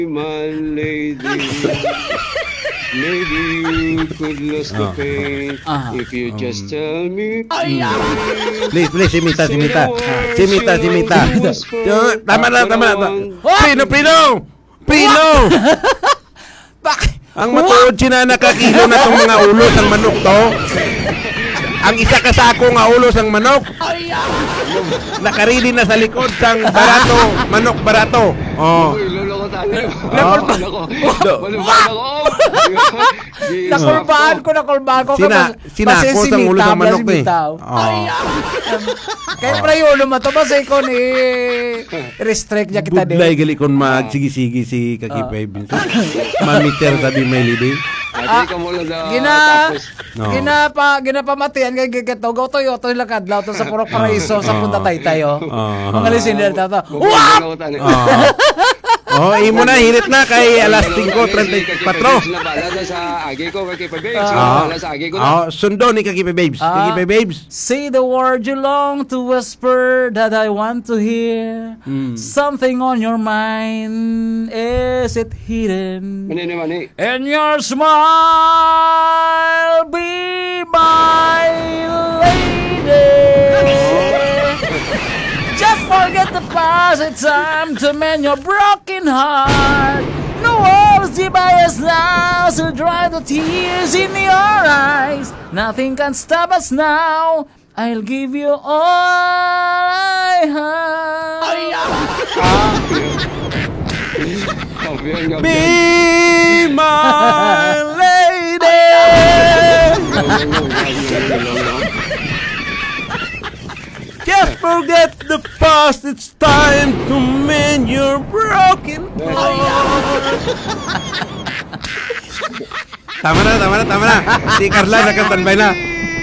My lady, maybe you could lose the pain if you just tell me. Please, simita. Tama na. Prino! Ang matuod siya na nakakilo na itong mga ulos ng manok to. Ang isa kasako nga ulos ng manok. Nakarili na sa likod sang barato, manok barato. Oh. Nakulbaan ko. Sinako sa ulo ng manok eh. Kaya pala yung ulo mo ito, basta ikaw ni restrict niya kita din. Budlay gali kung magsigi-sigi si Kakipay. Mamiter sabi may libi. Ginapamatian kay gigatogaw toyo to lakadlaw to sa Purok Paraiso sa Punta Taytay mga listener tato. Imo na hirit na kay alas 5:34. Sundo ni Kakipay Babes. Say the word you long to whisper that I want to hear. Something on your mind, is it hidden? And your smile, be my lady. Just forget the past, it's time to mend your broken heart. No walls divide us now, so dry the tears in your eyes. Nothing can stop us now, I'll give you all I have. Be my lady. Just forget the past, it's time to mend your broken heart. Tama na. Si Carla nakatanbay na.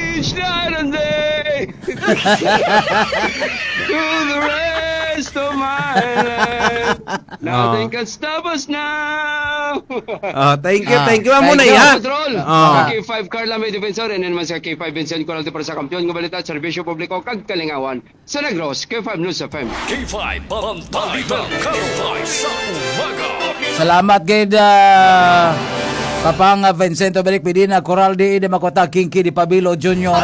To the rest of my life, nothing can stop us now. Thank you muna ya. K5 Carla may defensor and naman sa K5 Vincent Coralde para sa kampiyon ng balita at serbisyo publiko kag kalingawan sa Negros K5 News FM. K5 Balitang K5 sa umaga. Salamat gid Kapang Vincento Balik Pidina Coralde de Makota Kinki di Pabilo Junior.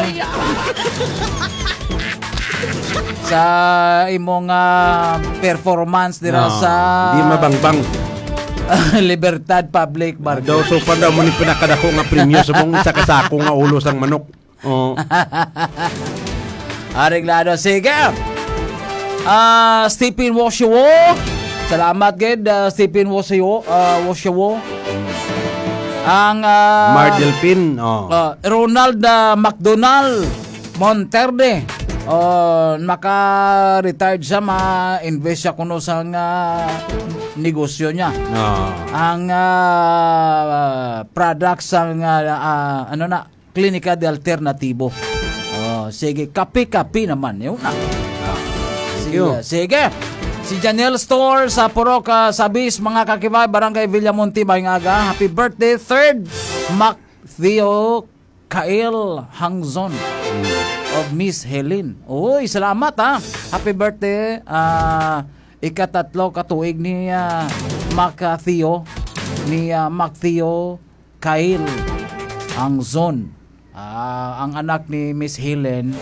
Sa imong performance dira sa di mabangbang Libertad Public Bar. Daw so pa daw mo ni pinakadako nga premyo sa mong isa kasako nga ulo sang manok. Areglado sige. Stephen Washiwo. Salamat gid Stephen Washiwo. Ang Mardelpin. Ronald McDonald Monterde. Maka-retired siya, ma-invest siya kuno sa negosyo niya. Ang products ang Klinika de Alternativo. Sige, kapi-kapi naman yun na. Sige. Si Janelle Store sa Purok Sabis, mga kakibay, Barangay Villamonte, Bayngaga. Happy birthday, 3rd Mac Theo Kael Hangzon of Miss Helen. Uy, salamat ha. Happy birthday. Ikatatlo katuig ni Mac Theo Kael Hangzon. Ang anak ni Miss Helen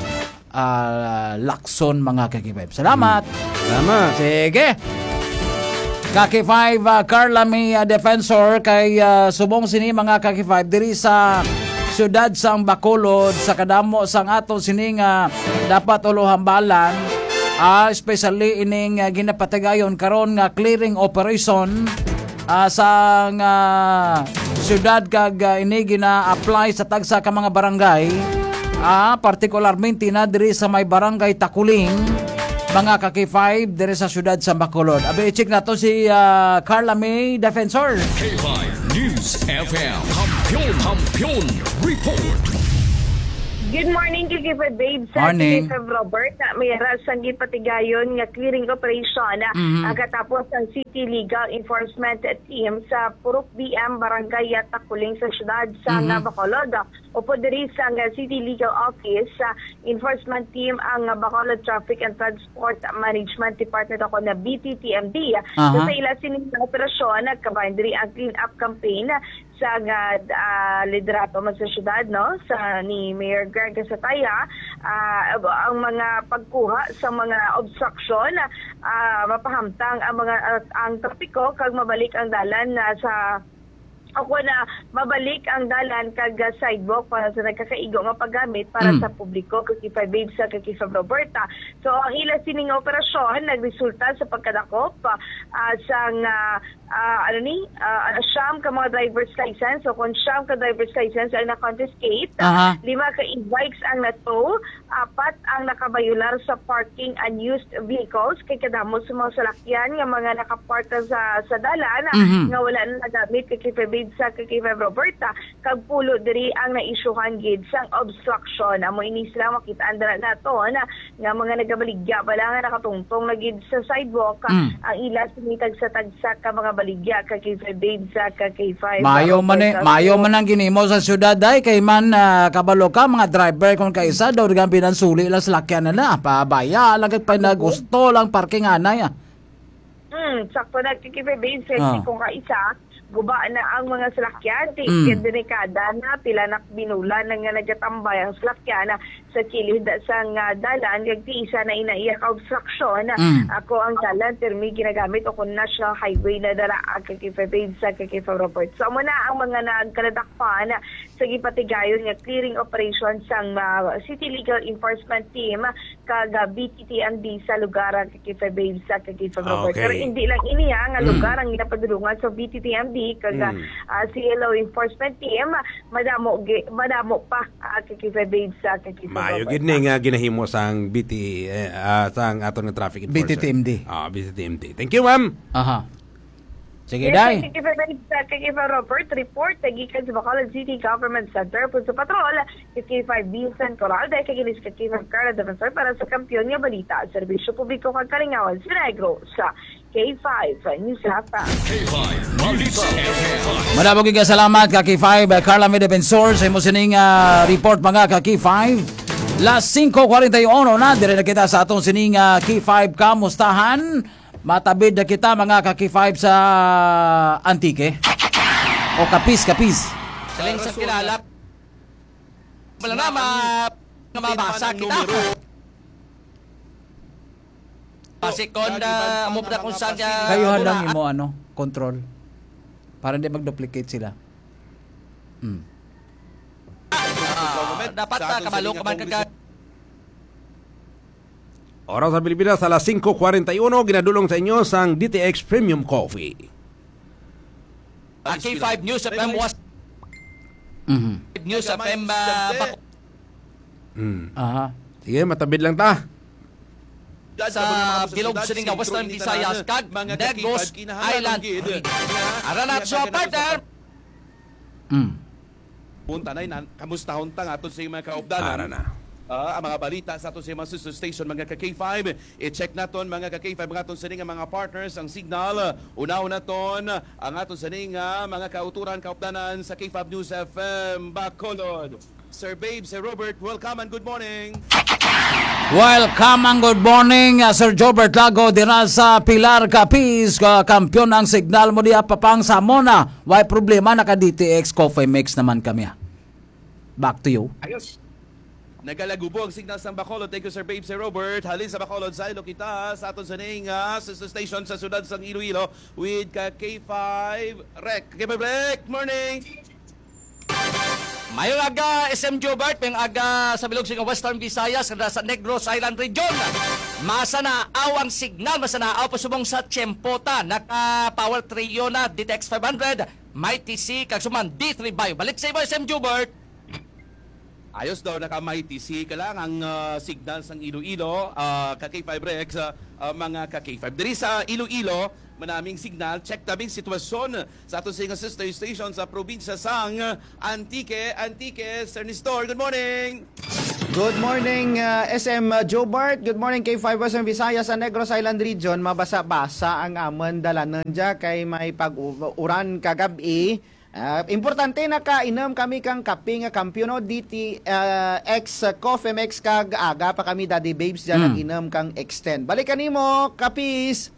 Lakson, mga kakibay. Salamat. Sige. Kaki 5 Carla may defensor kay subong sini mga kaki 5 diri sa siyudad sang Bacolod sa kadamo sang ato sini nga dapat ulohambalan, especially ining ginapatigayon karon nga clearing operation sang siyudad kag ini gina-apply sa tagsa ka mga barangay, particularmente na diri sa may barangay Takuling, mga kaki-5 diri sa siyudad sa Bacolod. Abi i-check nato si Carla May Defensor. K5 News FM Kampiyon Report. Good morning, Kikipad Babe. Sa Morning. Kikipad Robert, na may rasang gipatigayon nga clearing operation ang katapos ang City Legal Enforcement Team sa Purok BM Barangay Takuling sa siyudad sa Bacolod. Upo diri sa City Legal Office Enforcement Team ang Bacolod Traffic and Transport Management Department ako na BTTMD. So sa ila sining operasyon, kabayan diri ang clean up campaign sa liderato man sa syudad, no, sa ni Mayor Greg Sataya. Ang mga pagkuha sa mga obstruction, mapahamtang ang trapiko kag mabalik ang dalan sa ako na mabalik ang dalan kag sidewalk para sa nagkakaigo nga paggamit para sa publiko kag Babe sa Kikifab Roberta. So ang ila sining operasyon nagresulta sa pagkadakop sang siyam ka mga driver's license. So kung siyam ka driver's license ang na-confiscate, 5 ka e-bikes ang nato, 4 ang nakabayular sa parking unused vehicles kay kadamo sa mga salakyan nga mga nakapark sa dalan nga wala na nagamit kay Babe sa Kikifab Roberta. Kag pulo diri ang na-issuehan gid sang obstruction. Amo ini sila makita andra nato nga mga nagabaligya bala nga nakatungtong na gid sa sidewalk. Ang ila sumitag sa tagsa ka mga baligya kay Babe sa K5. Mayo man ang ginimo sa syudad ay kay man kabalo ka mga driver kung kaisa daw digan pinansuli lang sa lakyan nila. Pabaya lang kay gusto lang parking anay. Sakto na kay Babe sa kung kaisa guba na ang mga salakyan, tiket delikada na pila na binulan nga nagatambay ang salakyan sa kilid sa dalan, kag isa na inaiyak obstruction. Ako ang dalan termi ginagamit o kung national highway na dara kay sa Robert. So mo na ang mga nagkaladakpan sa gipatigayon nga clearing operation sang City Legal Enforcement Team kag BTTMD sa lugar kay sa Robert. Pero hindi lang ini nga lugar ang ginapadulungan sa BTTMD kag CLO Enforcement Team madamo pa kay sa Mayo gid ni nga ginahimo sang BT sang aton nga traffic enforcer. BTTMD. BTTMD. Thank you, ma'am. Sige, Day. Kay Robert, report gikan sa Bacolod City Government Center po sa patrol kay 5 Vincent Coral dahil kagilis kay Carla Defensor para sa kampiyon nga balita at serbisyo publiko kag kalingawan sa Negro sa K5 News Hapa. K5 Balita. Madamo gyud salamat ka K5 Carla Defensor sa imo sining report mga ka K5. Las 5:41 na dire na kita sa atong sining K5 kamustahan. Matabid na kita mga kaki-5 sa Antique o kapis saling sa kilala wala na mabasa kita pasikon mo na kung saan kayuhan lang imo control para hindi mag-duplicate sila. Dapat kabalo ka man kagad. Oras sa Pilipinas, alas 5:41, ginadulong sa inyo sang DTX Premium Coffee. K5 News FM was News FM Sige, matabid lang ta. sa bilog sa nga Western Visayas kag Negros Island. Aranat sa partner. Punta na kamustahon tang aton sa mga kaupdanan. Ang mga balita sa aton sa mga sister station mga ka-K5. I-check naton mga ka-K5 mga aton sa mga partners ang signal. Una-una naton ang aton sa mga kauturan kaupdanan sa K5 News FM Bacolod. Sir Babe, Sir Robert, welcome and good morning. Welcome and good morning, Sir Jobert Lago dira sa Pilar Capiz, kampiyon ang signal mo diya papang sa Mona. Why problema naka DTX Coffee Mix naman kami. Back to you. Ayos. Nagalagubo ang signal sa Bacolod. Thank you, Sir Babe, Sir Robert. Halin sa Bacolod, sa ilo kita sa aton sa sister station sa sudad sang Iloilo with K5 Rec. K5 Rec, morning! Mayong aga SM Jobert, mayong aga sa bilog sa Western Visayas sa Negros Island Region. Masanaaw ang signal, masanaaw pasubong sa Chempota. Naka-power trio na DTX 500, may TC, kagsuman D3 Bio. Balik sa iba SM Jobert. Ayos daw, naka-MyTC ka lang ang signal sang Iloilo, ka-K5 Rex, mga ka-K5. Dari sa Iloilo, manaming signal, check tabing sitwasyon sa ato sa sister station sa probinsya sang Antique. Sir Nestor, good morning! Good morning, SM Joe Bart. Good morning, K5 Western Visayas sa Negros Island Region. Mabasa-basa ang amon dalanan dya kay may pag-uran kagabi. Importante na kainom kami kang kaping kampyono DTX Coffeemex kag aga pa kami Daddy Babes dyan inom kang extend. Balikan nimo, kapis!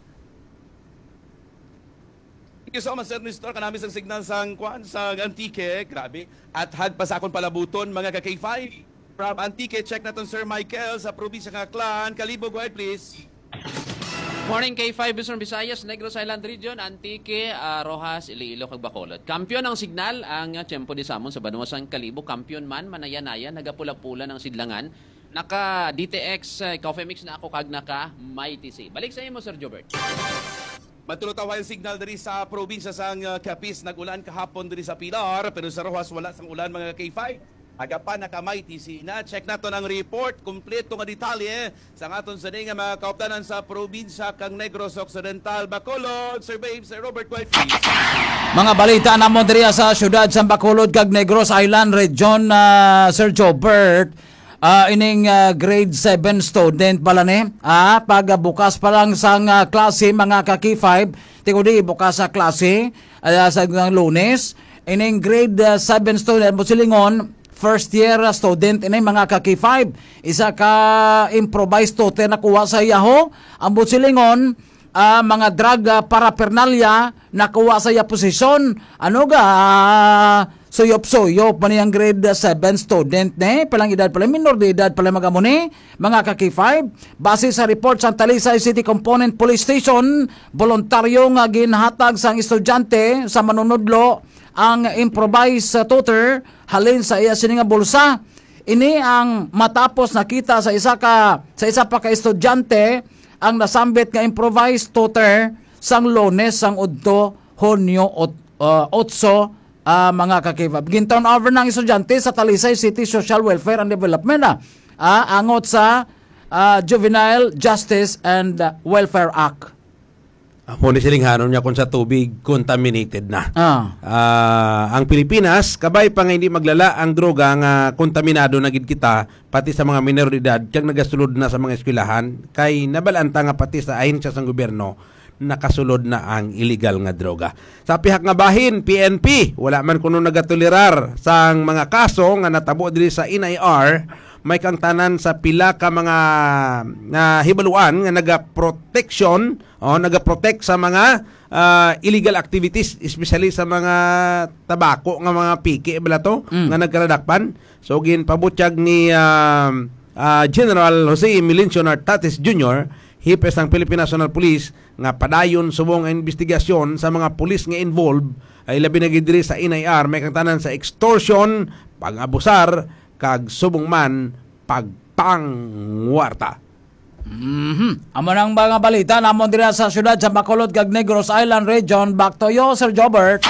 Thank you so much, Sir Nestor. Kanami sa signal sang Antique. Grabe. At hagpa sa akong palabuton, mga ka-K5. From Antique, check natin Sir Michael sa probinsya ng Aklan. Kalibo, go ahead please. Morning K5 Western Visayas, Negros Island Region, Antique, Rojas, Iloilo, kag Bacolod. Kampiyon ang signal ang Tiempo de Samon sa Banuasang Kalibo. Kampiyon man, manaya-naya, nagapula-pula ng sidlangan. Naka DTX Coffee Mix na ako kag naka Mighty C. Balik sa imo, Sir Jobert. Matulutaw ang signal diri sa probinsya sang Capiz. Nag-ulan kahapon diri sa Pilar, pero sa Rojas wala sang ulan, mga K5. Aga pa nakamay TC na. Check naton ang report. Kompleto nga detalye sa aton sa nga mga kauptanan sa probinsya kang Negros Occidental, Bacolod. Sir Babe, Sir Robert White, please. Mga balita na mo diri sa syudad sa Bacolod kag Negros Island Region, Sir Jobert. Ining grade 7 student pala ni. Pag bukas pa lang sang klase, mga ka-K5, tingudi bukas sa klase sa Lunes. Ining grade 7 student mo silingon, first year student ini mga ka-K5, isa ka improvised tutor na kuha sa yaho ang butsilingon, mga drug paraphernalia nakuha sa iya posisyon, ano ga suyop-suyop pa niyang grade 7 student ne, palang edad pala, minor de edad pala magamuni, mga ka-K5. Base sa report sa Talisay City Component Police Station, voluntaryo nga ginhatag sang estudyante sa manunudlo ang improvised tutor halin sa iya sini nga bulsa. Ini ang matapos nakita sa isa pa ka estudyante ang nasambit nga improvised tutor sang Lunes sang udto Hunyo 8, mga ka-K5. Ginturn over ng estudyante sa Talisay City Social Welfare and Development angot sa Juvenile Justice and Welfare Act. Muna silinghanon niya kung sa tubig contaminated na. Ang Pilipinas, kabay pa nga hindi maglala ang droga nga kontaminado na gid kita, pati sa mga minor de edad, kag nagasulod na sa mga eskwelahan, kay nabalanta nga pati sa ahensya sang gobyerno, nakasulod na ang illegal nga droga. Sa pihak nga bahin, PNP, wala man kuno nagatolerar sang mga kaso nga natabo diri sa NIR, may kang tanan sa pila ka mga hibaluan nga nagaprotect sa mga illegal activities, especially sa mga tabako nga mga piki bala to nga nagkaradakpan. So ginpabutyag ni General Jose Milencio Nartates Jr., hipes ng Philippine National Police, nga padayon subong ang investigasyon sa mga pulis nga involved ay labi na gid diri sa NIR, may kang tanan sa extortion, pag-abusar kag subong man pagpangwarta. Amo nang mga balita namon diri sa syudad sa Bacolod kag Negros Island Region. Back to you, Sir Jobert.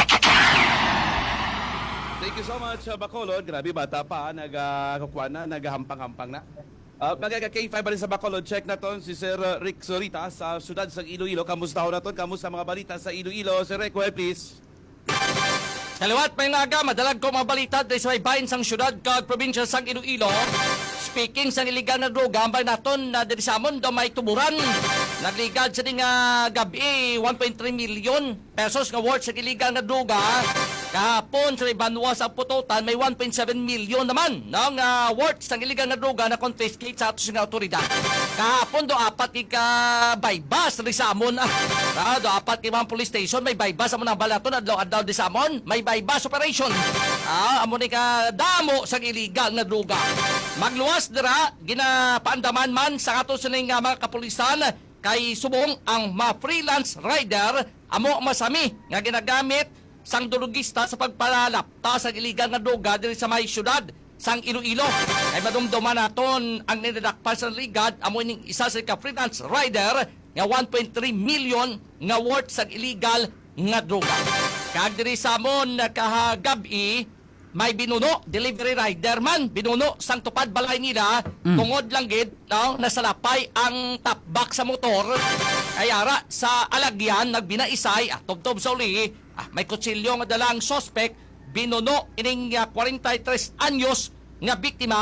Thank you so much, Bacolod. Grabe, bata pa, nagahampang-hampang na. Mga ka-K5 rin sa Bacolod, check naton si Sir Rick Sorita sa syudad sa Iloilo. Kamusta ho naton? Kamusta mga balita sa Iloilo? Sir Rick, well, please. Kaliwat may naga, madalag ko mga balita dahil sa may bayan sang syudad kag probinsya sang Iloilo. Speaking sa iligal na droga, ang naton na diri sa amon daw may tuburan. Nagligad sa nga gabi 1.3 million pesos nga worth sa iligal na droga. Kahapon sa may banwa sa pututan may 1.7 million naman ng worth sa iligal na droga na confiscate sa atos nga otoridad. Kahapon do apat ka baybas diri sa amon. Do apat ka mga police station may baybas amon ang balaton adlaw-adlaw di sa amon. May bypass operation. Amo ni ka damo sa illegal na droga. Magluwas dira ginapaandaman man sa ato sa mga kapulisan kay subong ang mga freelance rider amo masami nga ginagamit sang drogista sa pagpalalapta sa illegal na droga diri sa may syudad sang Iloilo. Ay madumduman naton ang ninadakpan sa ligad amo ning isa sa ka freelance rider nga 1.3 million nga worth sa illegal nga droga. Kag diri sa amon kahagabi may binuno delivery rider man binuno sang tupad balay nila tungod lang gid nasalapay ang top box sa motor ay ara sa alagyan nagbinaisay tubtob sa uli may kutsilyo nga dalang suspect binuno ining 43 anyos nga biktima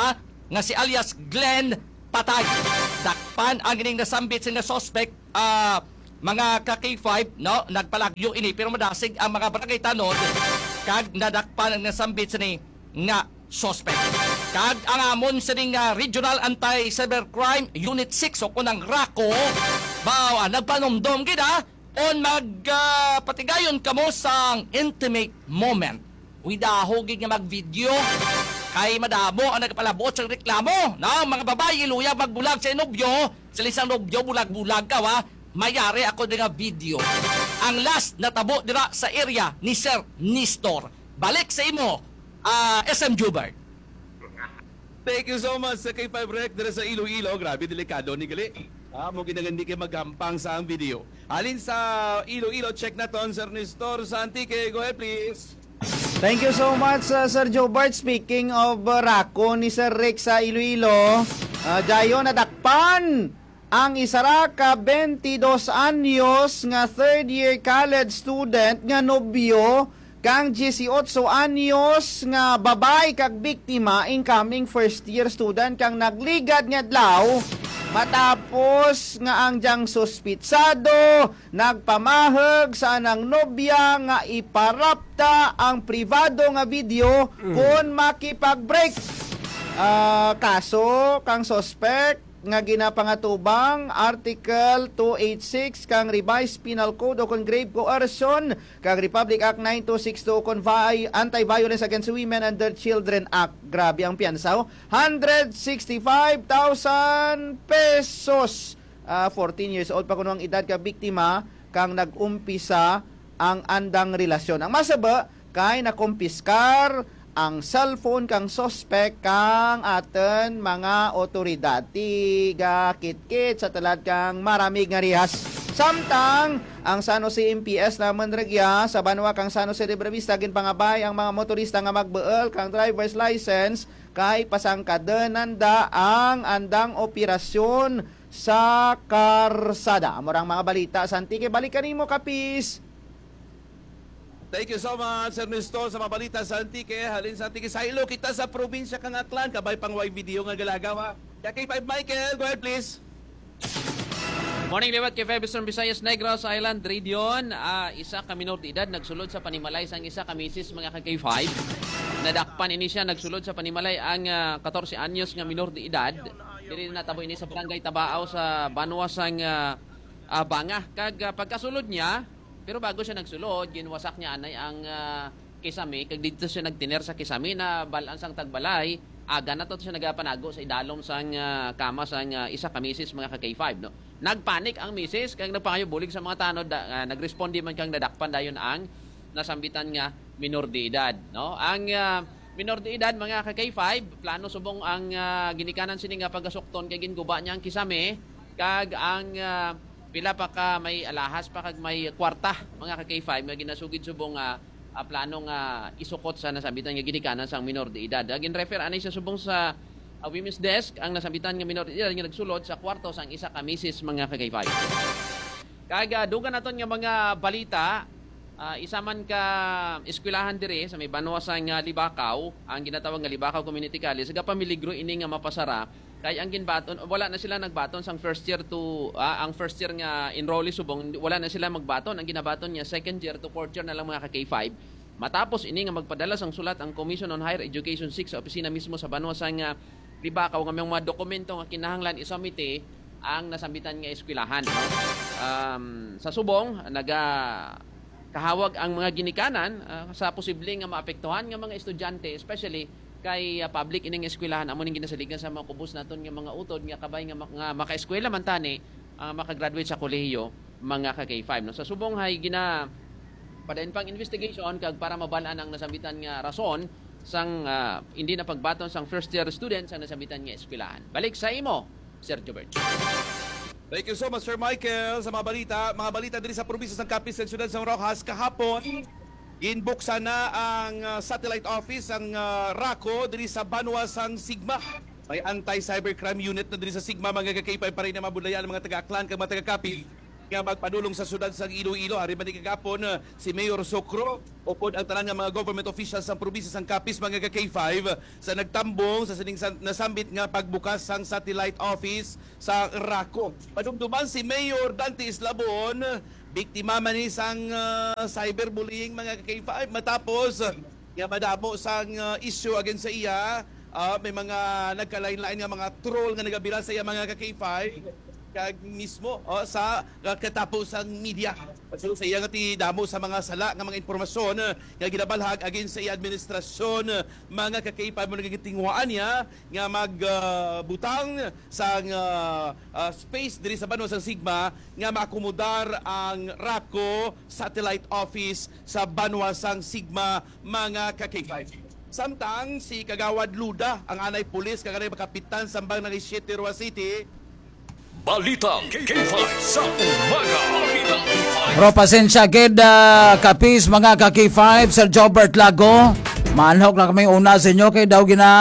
nga si alias Glenn patay. Dakpan ang ining nasambit sa nga suspect mga ka-K5 no nagpalagyo ini pero madasig ang mga barangay tanod kag nadakpan ang nasambit sa ni nga suspect. Kag ang amon sa ning Regional Anti-Cybercrime Unit 6 o kunang RACO bawa nagpanomdom gida on magpatigayon kamo sang intimate moment. Widahogig nga mag-video kay madamo ang nagpalabot sa reklamo na mga babae iluyag magbulag sa nobyo sa isang nobyo bulag-bulag ka mayari ako nga video. Ang last natabo dira sa area ni Sir Nistor. Balik sa imo SM Jubert. Thank you so much sa K5 Rec dira sa Iloilo. Grabe, delikado ni gali. Mo ginagandi kay magampang sa ang video. Alin sa Iloilo, check na ton, Sir Nestor Santique. Go ahead, please. Thank you so much, Sir Jobart. Speaking of Rako ni Sir Rick sa Iloilo, dayon nadakpan ang isara ka 22 anyos nga third year college student nga nobyo kang 18 anyos nga babay kag biktima incoming first year student kang nagligad nga adlaw matapos nga ang diyang suspitsado nagpamahag sa anang nobya nga iparapta ang privado nga video kung makipag-break. Kaso kang suspect nga ginapangatubang Article 286 kang Revised Penal Code o kung grave coercion kang Republic Act 9262 kung Anti-Violence Against Women and Their Children Act. Grabe ang piyansaw. 165,000 pesos. 14 years old pa kuno ang edad ka biktima kang nag-umpisa ang andang relasyon. Ang masaba kay nakumpiskar ang cellphone kang suspect kang aten mga otoridad. Tiga kit-kit sa talad kang maramig nga rihas. Samtang ang San Jose MPS naman regya sa banwa kang San Jose de Brevista ginpangabay ang mga motorista nga magbeol kang driver's license kay pasangkadenan da ang andang operasyon sa karsada. Amorang mga balita sa Antique, balikan nimo kapis. Thank you so much, Sir Nestor, sa mga balita sa Antique. Halin sa Antique, sa ilo kita sa probinsya kang Aklan, kabay pang wide video nga galagawa. K5 Michael, go ahead please. Morning liwat kay Eastern Visayas Negros Island Region. Isa ka minor de edad nagsulod sa panimalay sang isa ka misis mga K5. Nadakpan ini siya nagsulod sa panimalay ang 14 anyos nga minor de edad. Dili natabo ini sa barangay Tabao sa Banwa sang Banga. Kag pagkasulod niya pero bago siya nagsulod, ginwasak niya anay ang kisame. Kag dito siya nagtiner sa kisame na balan sang tagbalay. Aga na to siya nagapanago sa idalom sang kama sang isa ka misis mga ka-K5. No? Nagpanik ang misis, kag nagpangayo bulig sa mga tanod. Nagresponde man kang nadakpan dayon ang nasambitan nga minor de edad. No? Ang minor de edad mga ka-K5, plano subong ang ginikanan sini nga paggasukton kay ginguba niya ang kisame. Kag ang pila pa ka may alahas pa kag may kwarta mga ka-K5 nga ginasugid subong plano nga isukot sa nasabitan nga ginikanan sang minor de edad. Gin-refer anay sa subong sa women's desk ang nasabitan nga minor de edad nga nagsulod sa kwarto sang isa ka misis mga ka-K5. Kag dugan naton nga mga balita isa man ka eskwelahan dire sa may banwa sang Libakaw, ang ginatawag nga Libakaw Community College, sa pamiligro ini nga mapasara. Kay ang ginbaton, wala na sila nagbaton sang first year to ang first year nga enrollee subong, wala na sila magbaton. Ang ginabaton niya second year to fourth year na lang mga ka-K5. Matapos ini nga magpadala sang sulat ang Commission on Higher Education 6 sa opisina mismo sa banwa sang Libakaw nga mga dokumento nga kinahanglan isumite ang nasambitan nga eskwelahan. No? Sa subong kahawag ang mga ginikanan sa posibleng nga maapektuhan nga mga estudyante, especially kay public ining eskwelahan amo ning ginasaligan sa mga kubos naton nga mga utod nga kabay nga makaeskwela man tani makagraduate sa kolehiyo mga ka-K5 no. Sa subong hay gina padayon pang investigation kag para mabalaan ang nasambitan nga rason sang hindi na pagbaton sang first year students ang nasambitan nga eskwelahan. Balik sa imo, Sir Jobert. Thank you so much, Sir Michael, sa mga balita diri sa probinsya sang Capiz sa siyudad sang Rojas kahapon. Ginbuksan na ang satellite office ang RACO diri sa Banwa sang Sigma. May anti-cybercrime unit na diri sa Sigma mga ka-K5 para rin na mabulayan ang mga taga-Aklan kag mga taga-Capiz. nga magpadulong sa syudad sa Iloilo. Hari man kagapon si Mayor Socro upod ang tanan nga mga government officials sa probinsya sang Capiz mga ka-K5 sa nagtambong sa sining nasambit nga pagbukas sang satellite office sa RACO. Padumduman si Mayor Dante Islabon, biktima man ni sang cyberbullying mga ka-K5 matapos nga madamo sang issue against sa iya. May mga nagkalain-lain nga mga troll nga nagabira sa iya mga ka-K5 kag mismo sa katapusang media. So, sa iya nga damo sa mga sala nga mga informasyon nga ginabalhag against sa iya administrasyon mga ka-K5 mo nagitingwaan niya nga magbutang sa space diri sa Banwa sang Sigma nga maakomodar ang RACO satellite office sa Banwa sang Sigma mga ka-K5. Samtang si Kagawad Luda, ang anay pulis, kaganay kapitan sambang ng Rua City. Balitang K5 sa umaga. Balitang K5. Pero pasensya gid Capiz mga ka-K5 Sir Jobert Lago. Manhok na kami una sa inyo kay daw gina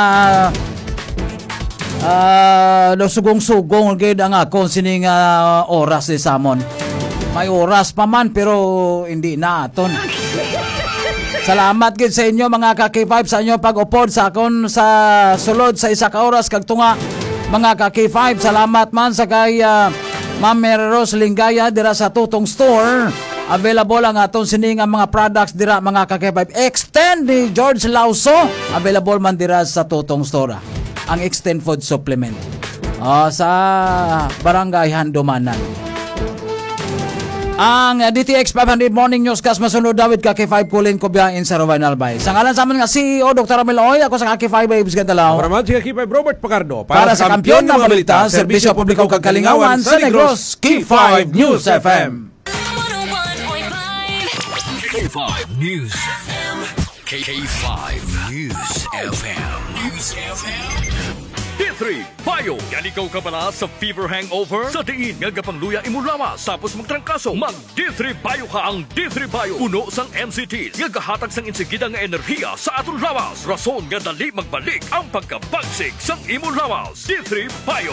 sugong-sugong gid ang akong sining oras ni Samon. May oras pa man pero hindi na aton. Salamat gid sa inyo mga ka-K5 sa inyo pag-upod sa akon sa sulod sa isa ka oras kag tunga mga ka-K5. Salamat man sa kay Ma'am Mereros Lingaya dira sa Tutong Store. Available ang aton sining mga products dira mga ka-K5. Extend ni George Lauso. Available man dira sa Tutong Store. Ang Extend Food Supplement. Sa Barangay Handumanan. Ang DTX 500 Morning Newscast masunod David ka-K5 Kulin Kubyain sa Rowan Albay. Sa ngalan sa amin nga CEO Dr. Ramil Oy, ako sa ka-K5 Babes Gandalaw. Para man si ka-K5 Robert Pacardo. Para sa kampiyon ng balita, serbisyo publiko kag kalingawan sa Negros, K5 News FM. K5 News FM. K5 News FM. News FM. D3 Bio. Yan ikaw ka pala sa fever hangover? Sa diin nga gapangluya imo lawas tapos magtrangkaso. Mag D3 Bio ka ang D3 Bio. Uno sang MCTs nga gahatag sang insigida nga enerhiya sa aton lawas. Rason nga dali magbalik ang pagkabagsik sang imo lawas. D3 Bio.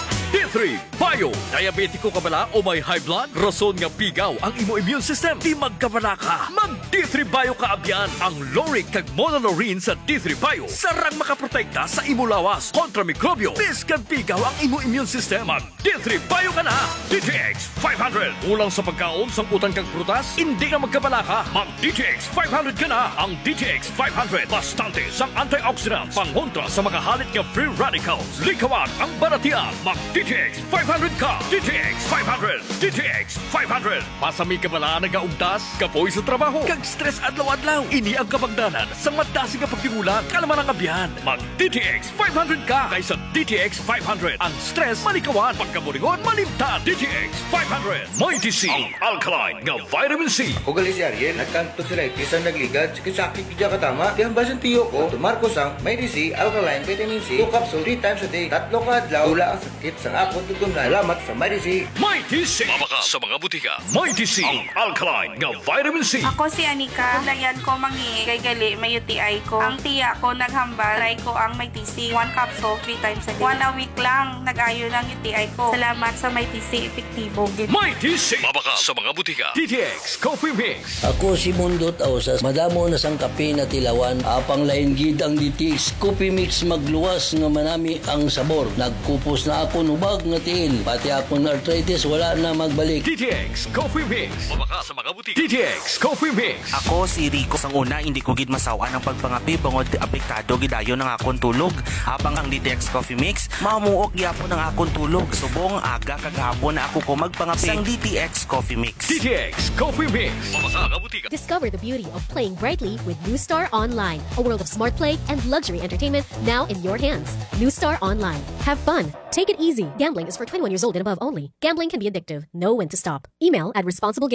D3 Bio. Diabetiko ka bala o may high blood? Rason nga pigaw ang imo immune system. Di magkabala ka. Mag D3 Bio ka abyan. Ang Loric kag Monolorine sa D3 Bio. Sarang makaprotekta sa imo lawas kontra mikrobyo. Biskan pigaw ang imo immune system. Mag D3 Bio ka na. DTX 500. Ulang sa pagkaon sang utang kag prutas. Hindi na magkabala ka. Mag DTX 500 ka na. Ang DTX 500. Bastante sang antioxidants. Pangontra sa mga halit nga free radicals. Likawan ang baratian. Mag DTX 500 ka! DTX 500! DTX 500! Pasami ka bala nagaugtas, kapoy sa trabaho, kag stress adlaw-adlaw. Ini ang kapagdanan sa madasig nga pagtimulat, kalaman ang abyan. Mag DTX 500 ka kaysa DTX 500. Ang stress malikawan, pagkaburingon malimtan. DTX 500. Mighty C, ang alkaline nga vitamin C. Ugali si Ariel, nagkanto sila isang nagligad, sakit kidya katama. Kaya basan tiyo ko, tumarko sang Mighty C, alkaline vitamin C, 2 capsule 3 times a day. 3 ka adlaw, wala ang sakit sa ako tutunan. Salamat sa Mighty C. Mighty C. Mabaka sa mga butika. Mighty C. Ang alkaline nga vitamin C. Ako si Anika. Layan ko mangi kay gali may UTI ko. Ang tiya ko naghambal. Try ko ang Mighty C. 1 capsule 3 times a day. 1 a week lang nag-ayo ng UTI ko. Salamat sa Mighty C. Epektibo. Mighty C. Mabaka sa mga butika. DTX Coffee Mix. Ako si Mundot Ausas. Madamo na sang kape na tilawan. Apang lain gid ang DTX Coffee Mix magluwas nga manami ang sabor. Nagkupos na ako ubag nga tiil. Pati akong arthritis wala na magbalik. DTX Coffee Mix. Mabaka sa mga butika. DTX Coffee Mix. Ako si Rico. Sang una, hindi ko gid masawa ng pagpangapi bangod apektado gidayon ng akong tulog. Habang ang DTX Coffee Mix, mamuok gyapon ng akong tulog. Subong aga kagahapon na ako ko magpangapi sang DTX Coffee Mix. DTX Coffee Mix. Mabaka sa butika. Discover the beauty of playing brightly with New Star Online. A world of smart play and luxury entertainment now in your hands. New Star Online. Have fun. Take it easy. Gambling is for 21 years old and above only. Gambling can be addictive. Know when to stop. Email at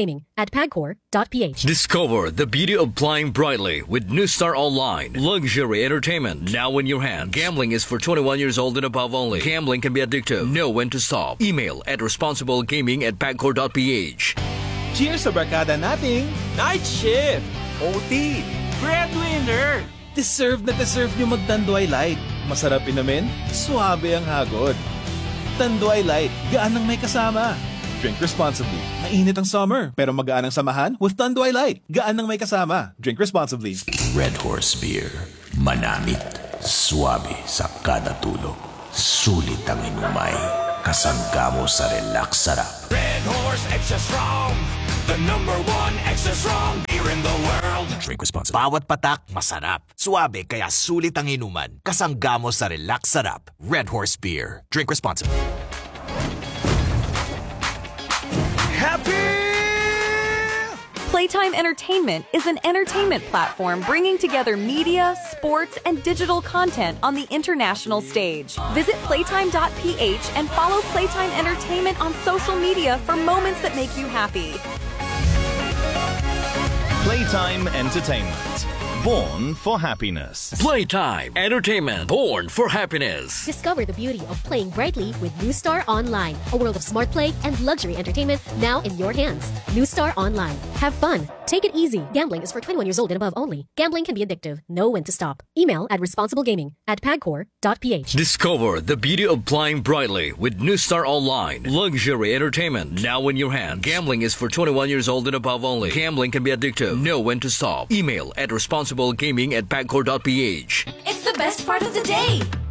responsiblegaming@pagcor.ph. Discover the beauty of playing brightly with New Star Online. Luxury entertainment now in your hands. Gambling is for 21 years old and above only. Gambling can be addictive. Know when to stop. Email at responsiblegaming@pagcor.ph. Cheers sa barkada nating Night Shift, OT, Breadwinner. Deserve na deserve nyo mag-Tanduay Light. Masarap inamin, suabe ang hagod. Tanduay Light, gaan ang may kasama. Drink responsibly. Mainit ang summer, pero magaan ang samahan with Tanduay Light. Gaan ng may kasama. Drink responsibly. Red Horse Beer. Manamit. Suabe sa kada tulog. Sulit ang inumay. Kasangga mo sa relax sarap. Red Horse Extra Strong, the #1 extra strong beer in the world. Drink responsibly. Bawat patak, masarap. Suabe, kaya sulit ang inuman. Kasangga mo sa relax sarap. Red Horse Beer. Drink responsibly. Playtime Entertainment is an entertainment platform bringing together media, sports, and digital content on the international stage. Visit playtime.ph and follow Playtime Entertainment on social media for moments that make you happy. Playtime Entertainment. Born for happiness. Playtime Entertainment, born for happiness. Discover the beauty of playing brightly with New Star Online, a world of smart play and luxury entertainment now in your hands. New Star Online. Have fun. Take it easy. Gambling is for 21 years old and above only. Gambling can be addictive. Know when to stop. Email at responsiblegaming@pagcor.ph. Discover the beauty of playing brightly with New Star Online. Luxury entertainment now in your hands. Gambling is for 21 years old and above only. Gambling can be addictive. Know when to stop. Email at responsiblegaming@pagcor.ph. It's the best part of the day.